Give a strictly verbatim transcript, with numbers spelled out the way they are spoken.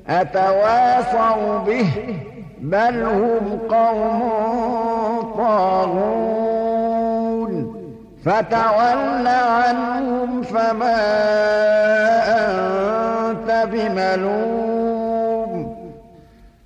أتواصوا به بل هم قوم طاغون فتول عنهم فما أنت بملوم